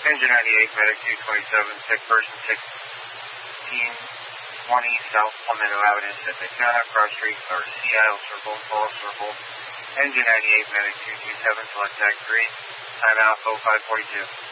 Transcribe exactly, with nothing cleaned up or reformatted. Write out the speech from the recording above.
Engine ninety-eight, medic two twenty-seven, sick person sixteen twenty South Palmetto Avenue, Daytona, cross street, or Seattle Circle, Fall Circle. Engine ninety-eight, medic two two seven, select tag three, timeout oh five forty-two.